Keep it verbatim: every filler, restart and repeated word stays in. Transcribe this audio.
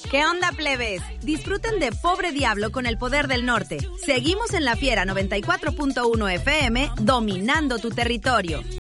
¿Qué onda, plebes? Disfruten de Pobre Diablo con el poder del norte. Seguimos en La Fiera noventa y cuatro punto uno F M, dominando tu territorio.